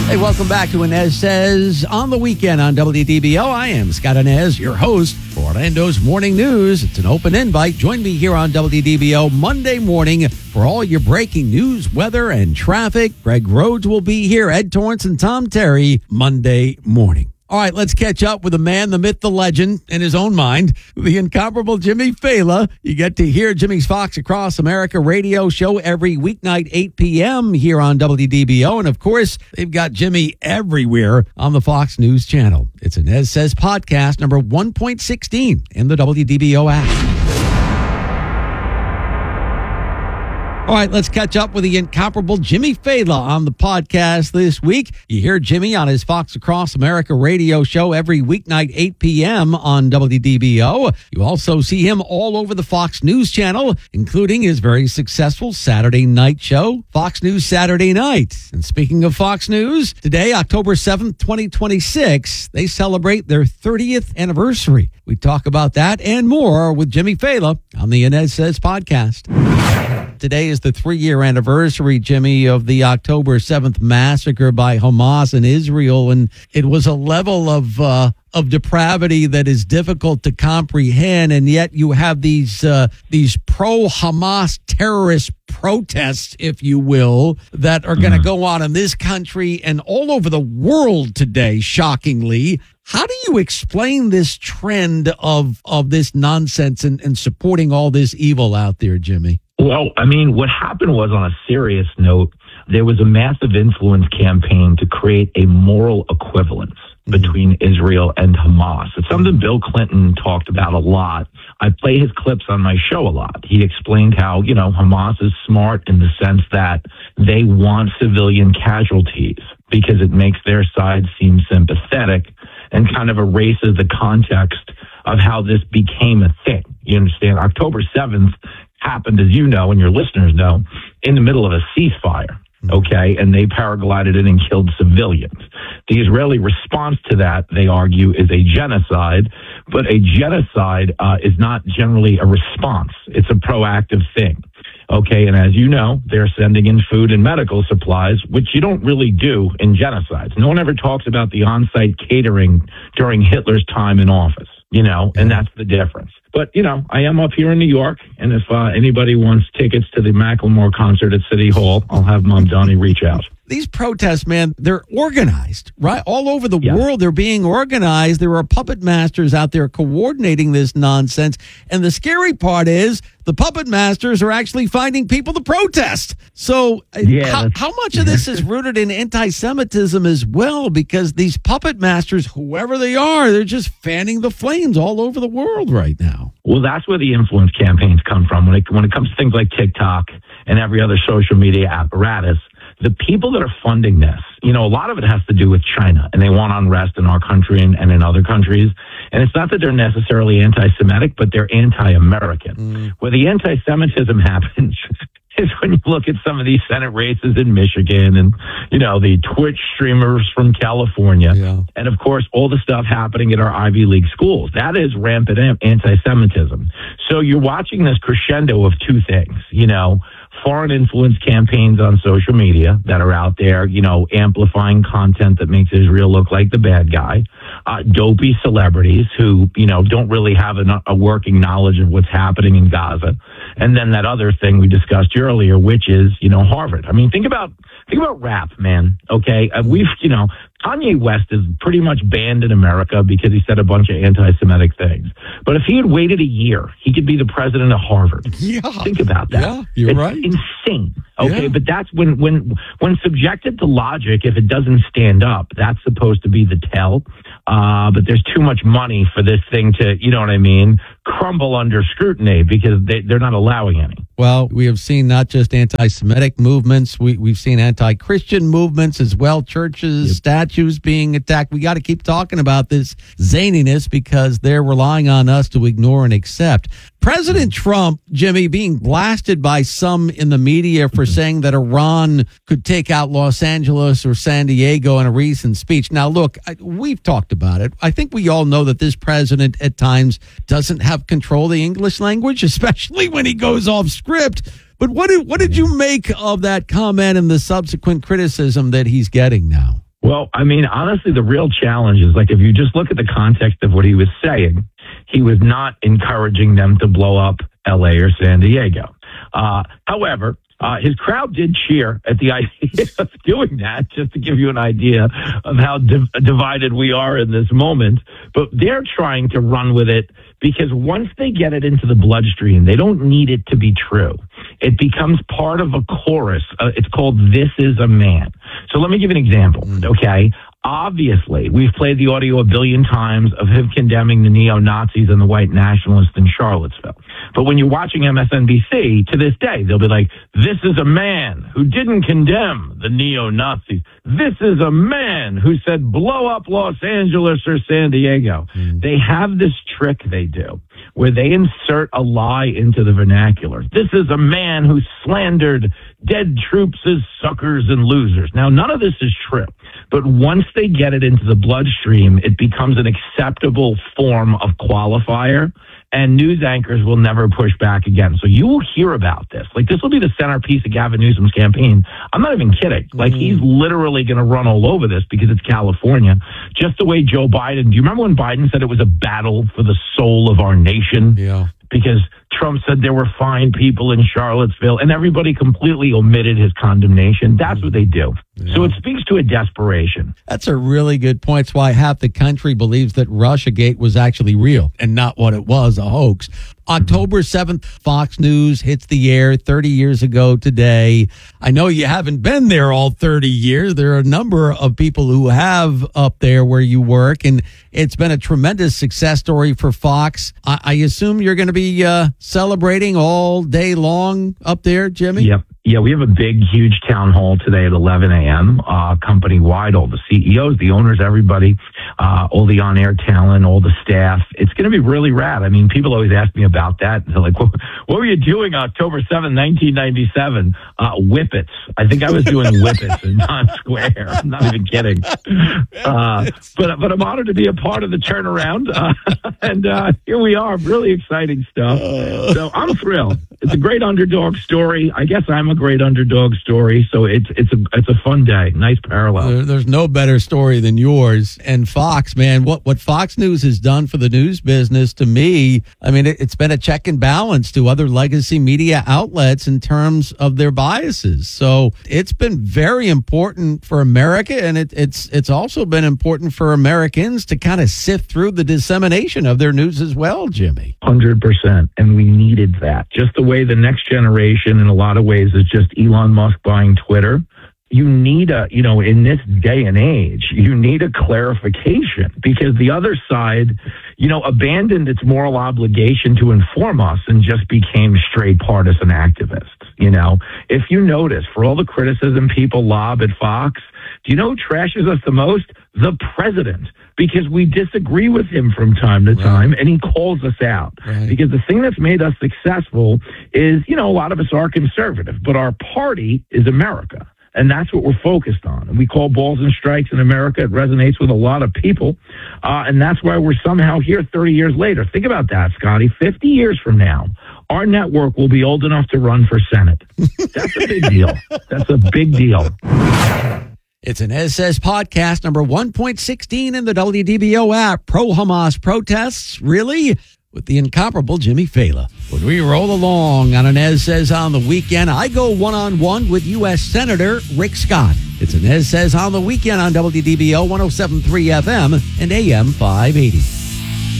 Hey, welcome back to Inez Says on the Weekend on WDBO. I am Scott Inez, your host for Orlando's Morning News. It's an open invite. Join me here on WDBO Monday morning for all your breaking news, weather, and traffic. Greg Rhodes will be here, Ed Torrance and Tom Terry, Monday morning. All right, let's catch up with the man, the myth, the legend, in his own mind, the incomparable Jimmy Failla. You get to hear Jimmy's Fox Across America radio show every weeknight, 8 p.m. here on WDBO. And, of course, they've got Jimmy everywhere on the Fox News Channel. It's Inez Says podcast number 1.16 in the WDBO app. All right, let's catch up with the incomparable Jimmy Failla on the podcast this week. You hear Jimmy on his Fox Across America radio show every weeknight, 8 p.m. on WDBO. You also see him all over the Fox News Channel, including his very successful Saturday night show, Fox News Saturday Night. And speaking of Fox News, today, October 7th, 2026, they celebrate their 30th anniversary. We talk about that and more with Jimmy Failla on the Inez Says podcast. Today is the 3-year anniversary, Jimmy, of the October 7th massacre by Hamas in Israel. And it was a level of depravity that is difficult to comprehend. And yet you have these pro-Hamas terrorist protests, if you will, that are going to go on in this country and all over the world today, shockingly. How do you explain this trend of this nonsense and supporting all this evil out there, Jimmy? Well, I mean, what happened was, on a serious note, there was a massive influence campaign to create a moral equivalence between Israel and Hamas. It's something Bill Clinton talked about a lot. I play his clips on my show a lot. He explained how, Hamas is smart in the sense that they want civilian casualties because it makes their side seem sympathetic and kind of erases the context of how this became a thing. You understand? October 7th happened, as you know, and your listeners know, in the middle of a ceasefire, okay? And they paraglided in and killed civilians. The Israeli response to that, they argue, is a genocide, but a genocide is not generally a response. It's a proactive thing, okay? And as you know, they're sending in food and medical supplies, which you don't really do in genocides. No one ever talks about the on-site catering during Hitler's time in office, and that's the difference. But, I am up here in New York, and if anybody wants tickets to the Macklemore concert at City Hall, I'll have Mom Donnie reach out. These protests, man, they're organized, right? All over the world, they're being organized. There are puppet masters out there coordinating this nonsense. And the scary part is the puppet masters are actually finding people to protest. So how much of this is rooted in anti-Semitism as well? Because these puppet masters, whoever they are, they're just fanning the flames all over the world right now. Well, that's where the influence campaigns come from. When it comes to things like TikTok and every other social media apparatus, the people that are funding this, a lot of it has to do with China, and they want unrest in our country and in other countries. And it's not that they're necessarily anti-Semitic, but they're anti-American. Where the anti-Semitism happens is when you look at some of these Senate races in Michigan and, the Twitch streamers from California. Yeah. And, of course, all the stuff happening at our Ivy League schools. That is rampant anti-Semitism. So you're watching this crescendo of two things, foreign influence campaigns on social media that are out there, amplifying content that makes Israel look like the bad guy, dopey celebrities who, don't really have a working knowledge of what's happening in Gaza. And then that other thing we discussed earlier, which is, Harvard. I mean, think about rap, man. Okay. Kanye West is pretty much banned in America because he said a bunch of anti-Semitic things. But if he had waited a year, he could be the president of Harvard. Yeah. Think about that. Yeah, you're right. It's insane. Okay. Yeah. But that's when subjected to logic, if it doesn't stand up, that's supposed to be the tell. But there's too much money for this thing to, crumble under scrutiny because they're not allowing any. Well, we have seen not just anti-Semitic movements, we've seen anti-Christian movements as well, churches, statues being attacked. We got to keep talking about this zaniness because they're relying on us to ignore and accept. President Trump, Jimmy, being blasted by some in the media for saying that Iran could take out Los Angeles or San Diego in a recent speech. Now, look, we've talked about it. I think we all know that this president at times doesn't have control of the English language, especially when he goes off script. But what did you make of that comment and the subsequent criticism that he's getting now? Well, I mean, honestly, the real challenge is like if you just look at the context of what he was saying, he was not encouraging them to blow up L.A. or San Diego. However, his crowd did cheer at the idea of doing that, just to give you an idea of how divided we are in this moment. But they're trying to run with it because once they get it into the bloodstream, they don't need it to be true. It becomes part of a chorus. It's called This Is a Man. So let me give you an example, okay? Obviously, we've played the audio a billion times of him condemning the neo-Nazis and the white nationalists in Charlottesville. But when you're watching MSNBC, to this day, they'll be like, this is a man who didn't condemn the neo-Nazis. This is a man who said blow up Los Angeles or San Diego. They have this trick they do where they insert a lie into the vernacular. This is a man who slandered dead troops as suckers and losers. Now, none of this is true. But once they get it into the bloodstream, it becomes an acceptable form of qualifier, and news anchors will never push back again. So you will hear about this. Like, this will be the centerpiece of Gavin Newsom's campaign. I'm not even kidding. Like, he's literally going to run all over this because it's California. Just the way Joe Biden, do you remember when Biden said it was a battle for the soul of our nation? Yeah. Because Trump said there were fine people in Charlottesville, and everybody completely omitted his condemnation. That's what they do. Yeah. So it speaks to a desperation. That's a really good point. It's why half the country believes that Russiagate was actually real and not what it was, a hoax. October 7th, Fox News hits the air 30 years ago today. I know you haven't been there all 30 years. There are a number of people who have up there where you work, and it's been a tremendous success story for Fox. I assume you're going to be celebrating all day long up there, Jimmy? Yep. Yeah, we have a big, huge town hall today at 11 a.m., company-wide, all the CEOs, the owners, everybody, all the on-air talent, all the staff. It's going to be really rad. I mean, people always ask me about that. They're like, what were you doing October 7th, 1997? Whippets. I think I was doing whippets in Times Square. I'm not even kidding. But I'm honored to be a part of the turnaround. And here we are. Really exciting stuff. So I'm thrilled. It's a great underdog story. I guess I'm a great underdog story. So it's a fun day. Nice parallel. There's no better story than yours. And Fox, man, what Fox News has done for the news business, to me, I mean, it's been a check and balance to other legacy media outlets in terms of their biases. So it's been very important for America, and it's also been important for Americans to kind of sift through the dissemination of their news as well, Jimmy. 100%. And we needed that. Just the way the next generation in a lot of ways is just Elon Musk buying Twitter. You need in this day and age, you need a clarification because the other side, abandoned its moral obligation to inform us and just became straight partisan activists. If you notice, for all the criticism people lob at Fox, do you know who trashes us the most? The president, because we disagree with him from time to time, and he calls us out. Right. Because the thing that's made us successful is, a lot of us are conservative, but our party is America. And that's what we're focused on. And we call balls and strikes in America. It resonates with a lot of people. And that's why we're somehow here 30 years later. Think about that, Scotty. 50 years from now, our network will be old enough to run for Senate. That's a big deal. That's a big deal. It's an SS podcast number 1.16 in the WDBO app. Pro-Hamas protests, really? With the incomparable Jimmy Failla. When we roll along on an Ez Says on the Weekend, I go one-on-one with U.S. Senator Rick Scott. It's an Ez Says on the Weekend on WDBO 107.3 FM and AM 580.